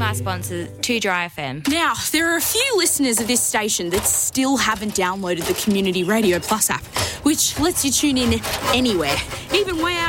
my sponsor, 2 Dry FM. Now, there are a few listeners of this station that still haven't downloaded the Community Radio Plus app, which lets you tune in anywhere, even way out